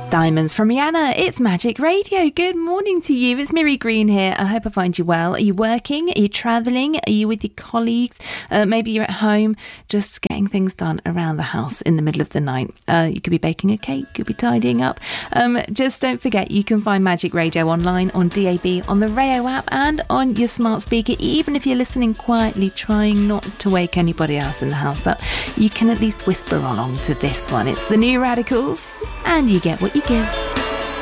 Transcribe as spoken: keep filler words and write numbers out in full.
Diamonds from Rihanna. It's Magic Radio. Good morning to you. It's Miri Green here. I hope I find you well. Are you working? Are you travelling? Are you with your colleagues? Uh, maybe you're at home just getting things done around the house in the middle of the night. Uh, you could be baking a cake, could be tidying up. Um, just don't forget, you can find Magic Radio online on D A B, on the Rayo app and on your smart speaker. Even if you're listening quietly, trying not to wake anybody else in the house up, you can at least whisper along to this one. It's the New Radicals, and you get what you give.